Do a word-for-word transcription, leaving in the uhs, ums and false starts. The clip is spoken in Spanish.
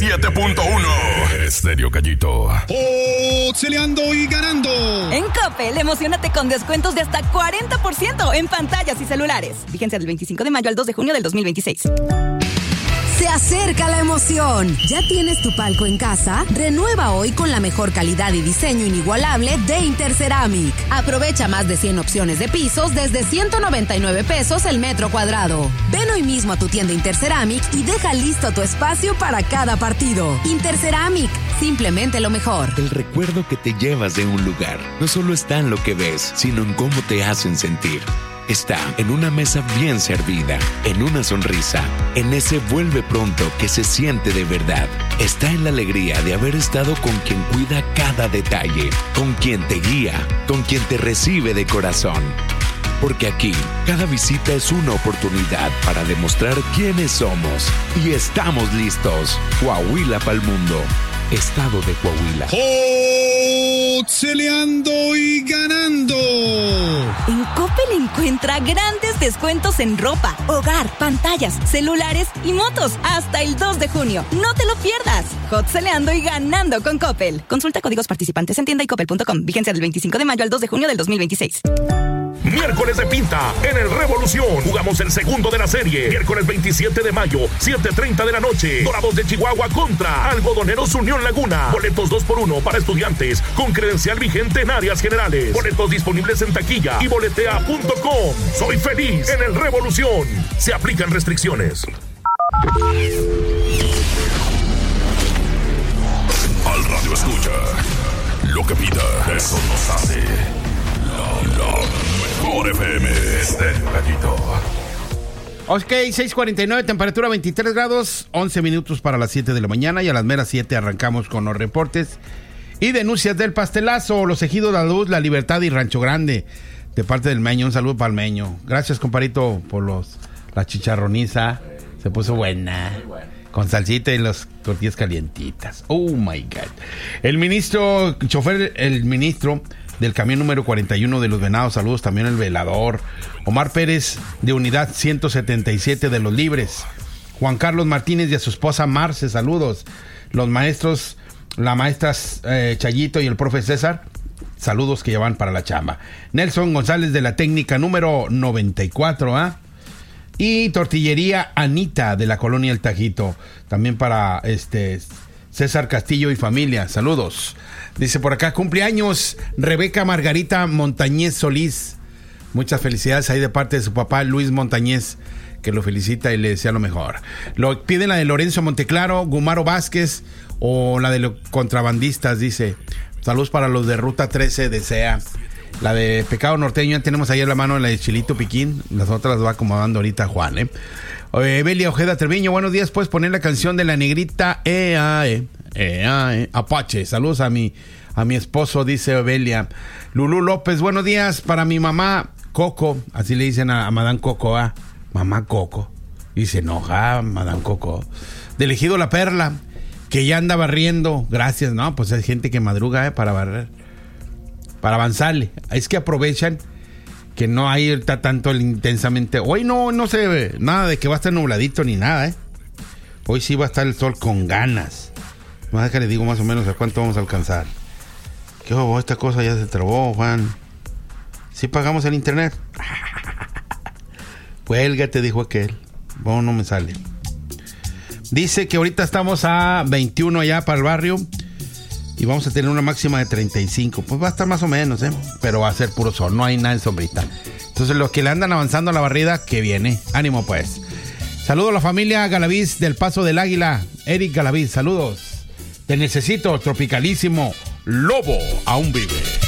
siete punto uno. Estéreo Gallito. Pixeleando y ganando. En Coppel, emocionate con descuentos de hasta cuarenta por ciento en pantallas y celulares. Vigencia del veinticinco de mayo al dos de junio del dos mil veintiséis. Se acerca la emoción. ¿Ya tienes tu palco en casa? Renueva hoy con la mejor calidad y diseño inigualable de Interceramic. Aprovecha más de cien opciones de pisos desde ciento noventa y nueve pesos el metro cuadrado. Ven hoy mismo a tu tienda Interceramic y deja listo tu espacio para cada partido. Interceramic, simplemente lo mejor. El recuerdo que te llevas de un lugar no solo está en lo que ves, sino en cómo te hacen sentir. Está en una mesa bien servida, en una sonrisa, en ese vuelve pronto que se siente de verdad. Está en la alegría de haber estado con quien cuida cada detalle, con quien te guía, con quien te recibe de corazón. Porque aquí, cada visita es una oportunidad para demostrar quiénes somos. Y estamos listos. Coahuila pa'l mundo. Estado de Coahuila. Pixeleando y ganando. En Coppel encuentra grandes descuentos en ropa, hogar, pantallas, celulares y motos hasta el dos de junio. No te lo pierdas. Pixeleando y ganando con Coppel. Consulta códigos participantes en tienda y coppel punto com. Vigencia del veinticinco de mayo al dos de junio del dos mil veintiséis. Miércoles de Pinta en el Revolución. Jugamos el segundo de la serie. Miércoles veintisiete de mayo, siete treinta de la noche. Dorados de Chihuahua contra Algodoneros Unión Laguna. Boletos dos por uno para estudiantes con credencial vigente en áreas generales. Boletos disponibles en taquilla y boletea punto com. Soy feliz en el Revolución. Se aplican restricciones. Al radio escucha lo que pida. Eso nos hace la, la mejor F M. Estéreo Gallito. Ok, seis cuarenta y nueve, temperatura veintitrés grados, once minutos para las siete de la mañana, y a las meras siete arrancamos con los reportes y denuncias del pastelazo. Los Ejidos La Luz, La Libertad y Rancho Grande, de parte del Meño. Un saludo para el Meño. Gracias, comparito, por los la chicharroniza. Se puso buena, con salsita y las tortillas calientitas. Oh my God. El ministro, chofer, el ministro del camión número cuarenta y uno de Los Venados, saludos también el velador. Omar Pérez, de unidad ciento setenta y siete de Los Libres. Juan Carlos Martínez y a su esposa Marce, saludos. Los maestros, la maestra eh, Chayito y el profe César, saludos que llevan para la chamba. Nelson González de la técnica número noventa y cuatro, ¿ah? ¿eh? Y Tortillería Anita de la colonia El Tajito, también para este César Castillo y familia, saludos. Dice por acá, cumpleaños Rebeca Margarita Montañez Solís. Muchas felicidades ahí de parte de su papá Luis Montañez, que lo felicita y le desea lo mejor. Lo piden la de Lorenzo Monteclaro, Gumaro Vázquez o la de los contrabandistas, dice. Saludos para los de Ruta trece, desea. La de Pecado Norteño, ya tenemos ahí en la mano la de Chilito Piquín. Las otras las va acomodando ahorita Juan, ¿eh? Evelia Ojeda Treviño, buenos días. Puedes poner la canción de la negrita E A E, E A E, Apache. Saludos a mi, a mi esposo, dice Evelia. Lulú López, buenos días para mi mamá Coco. Así le dicen a, a Madame Coco, ¿ah? Mamá Coco. Y se enoja Madame Coco. Del Ejido La Perla, que ya anda barriendo. Gracias, ¿no? Pues hay gente que madruga, ¿eh? Para barrer, para avanzarle. Es que aprovechan que no hay está tanto el intensamente. Hoy no, no se ve nada de que va a estar nubladito ni nada, ¿eh? Hoy sí va a estar el sol con ganas. Más que le digo más o menos a cuánto vamos a alcanzar. ¿Qué hubo? Esta cosa ya se trabó, Juan. ¿Sí pagamos el internet? Cuélgate, dijo aquel. Bueno, no me sale. Dice que ahorita estamos a veintiuno allá para el barrio y vamos a tener una máxima de treinta y cinco. Pues va a estar más o menos, ¿eh? Pero va a ser puro sol, no hay nada en sombrita. Entonces los que le andan avanzando a la barrida, que viene. Ánimo pues. Saludos a la familia Galaviz del Paso del Águila. Eric Galaviz, saludos. Te necesito, tropicalísimo. Lobo aún vive.